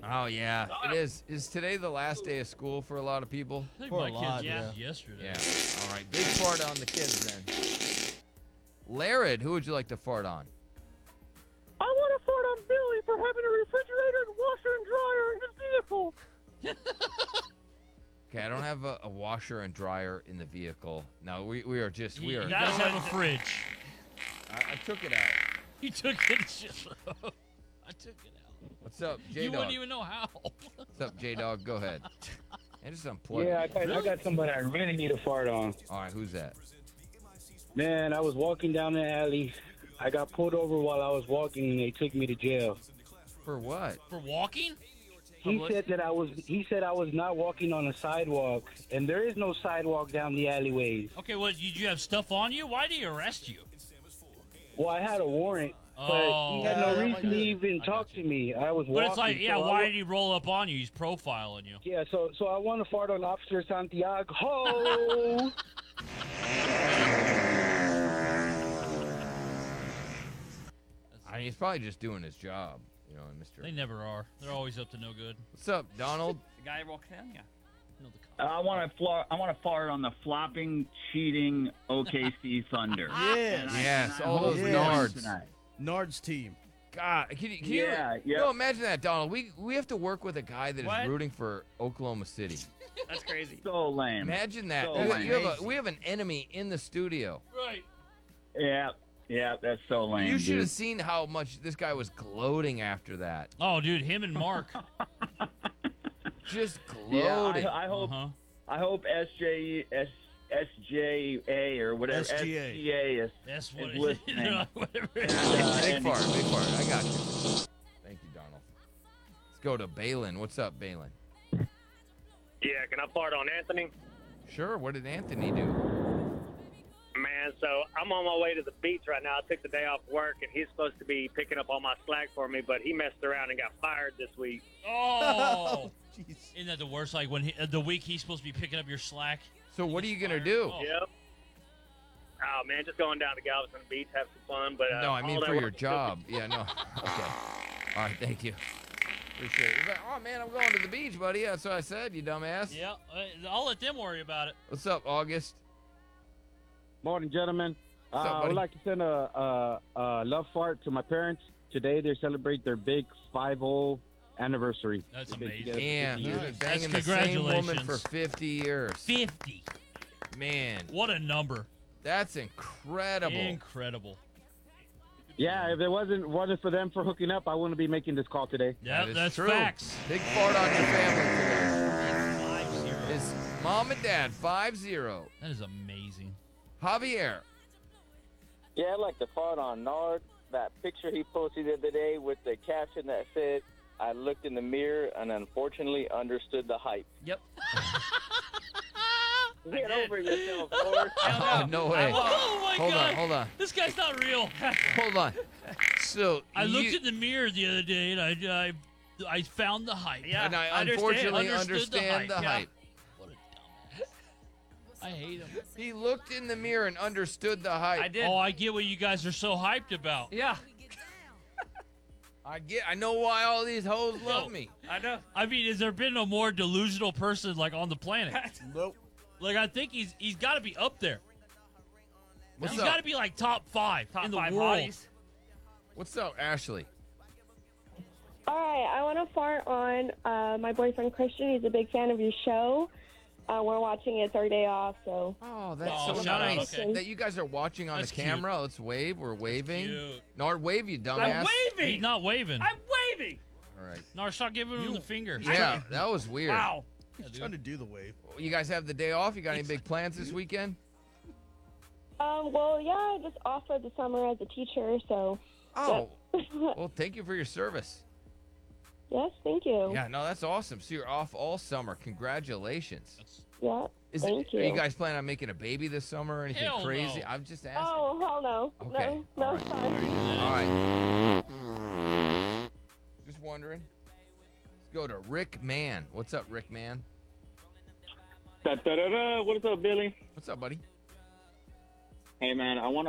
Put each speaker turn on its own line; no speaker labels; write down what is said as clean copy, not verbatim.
Oh, yeah, it is. Is today the last day of school for a lot of people?
I think
For
my
a lot,
kids
yeah.
did yesterday.
Yeah. All right, big fart on the kids then. Larid, who would you like to fart on?
I want to fart on Billy for having a refrigerator and washer and dryer in his vehicle.
Okay, I don't have a washer and dryer in the vehicle. No, we are just,
He,
we are.
he does have a fridge.
I took it out.
He took it. I took it out.
What's up,
You
J-Dog?
wouldn't even know how.
What's up, J-Dog? Go ahead. And just unplug
Yeah,
it.
I got somebody I really need to fart on.
All right, who's that?
Man, I was walking down the alley. I got pulled over while I was walking, and they took me to jail.
For what?
For walking?
He said I was not walking on a sidewalk, and there is no sidewalk down the alleyways.
Okay, well, did you have stuff on you? Why did he arrest you?
Well, I had a warrant, but
Oh.
he had
Yeah,
no
that
reason
might
to
be-
even
I
talk
got you.
to me. I was
But
walking.
it's like, yeah,
so
why did he roll up on you? He's profiling you.
Yeah, so I want to fart on Officer Santiago. Ho!
I mean, he's probably just doing his job, you know, Mr.
They never are. They're always up to no good.
What's up, Donald?
The guy walks in, yeah.
You know the cops.
I want to fart on the flopping, cheating OKC Thunder.
Yes.
Yes, all
hope
those
we
Nards.
win tonight.
Nards team.
God, can you,
Yeah,
you
yeah.
know, imagine that, Donald. We have to work with a guy that is
What?
rooting for Oklahoma City.
That's crazy.
So lame.
Imagine that.
So
We have an enemy in the studio.
Right.
Yeah, that's so lame.
You should
dude.
have seen how much this guy was gloating after that.
Oh, dude, him and Mark.
Just
Yeah,
gloating.
I hope
Uh-huh.
I hope SJA or whatever
SGA.
SGA is.
That's what
Is
it is.
listening.
Whatever.
Big
and-
fart, big fart. I got you. Thank you, Donald. Let's go to Balin. What's up, Balin?
Yeah, can I fart on Anthony?
Sure. What did Anthony do?
Man, so I'm on my way to the beach right now. I took the day off work, and he's supposed to be picking up all my slack for me, but he messed around and got fired this week.
Oh.
Jeez.
Isn't that the worst? Like when the week he's supposed to be picking up your slack.
So what are you gonna do?
Oh.
Yep. Oh, man, just going down to Galveston Beach, have some fun. But
No, I mean
all that
for your
work-
job. Yeah, no. Okay. All right, thank you. Appreciate it. He's like, oh man, I'm going to the beach, buddy. That's what I said, you dumbass.
Yeah, I'll let them worry about it.
What's up, August?
Morning, gentlemen.
What's up,
I
buddy?
would like to send a love fart to my parents. Today they celebrate their big 5-0 anniversary.
That's
They've been
amazing.
together for
Damn,
50
you've
years.
been banging the
That's
same woman for
congratulations.
50 years.
50.
Man,
What a number.
that's incredible.
Incredible.
Yeah, if it wasn't for them for hooking up, I wouldn't be making this call today.
Yeah,
That is
that's
true.
facts.
Big fart on your family today.
5-0.
His mom and dad, 5-0.
That is amazing.
Javier.
Yeah, I'd like to fart on Nard. That picture he posted the other day with the caption that said, I looked in the mirror and unfortunately understood the hype.
Yep.
Get over yourself, Lord.
Oh, no way.
Oh my
Hold
God.
on, hold on,
This guy's not real.
hold on. So
I looked
you,
in the mirror the other day and I found the hype.
Yeah.
and I
understand.
unfortunately
Understood the
understand the
hype,
hype.
What a dumbass. I hate him.
He looked in the mirror and understood the hype.
I did.
Oh, I get what you guys are so hyped about.
Yeah,
I know why all these hoes love me.
I know.
I mean, has there been a more delusional person like on the planet?
Nope.
Like I think he's got to be up there.
What's
He's
up?
got to be like top 5
Top
in the
5
world.
hotties.
What's up, Ashley?
All right, I want to fart on my boyfriend Christian. He's a big fan of your show. We're watching it. It's our day off, so
Oh, that's
Oh,
so
shout out,
nice
okay.
that you guys are watching on
That's
the camera. Let's wave. We're waving.
Cute.
Nard, wave, you
I'm
dumbass.
waving.
He's not waving.
I'm waving.
All right.
No, stop giving him the finger.
Yeah, that was weird.
Wow.
He's trying to do the wave.
You guys have the day off? You got any big plans this weekend?
well, yeah, just off for the summer as a teacher. So
Oh, well, thank you for your service.
yes, thank you.
Yeah, no, that's awesome. So you're off all summer. Congratulations.
Yeah, thank
Are
you.
you guys planning on making a baby this summer or anything
Hell
crazy?
no.
I'm just asking.
Oh, hell no.
Okay.
No,
All
it's
right.
fine.
All right. Just wondering. Let's go to Rick Mann. What's up, Rick Mann?
Da-da-da-da. What's up, Billy?
What's up, buddy?
Hey, man, I want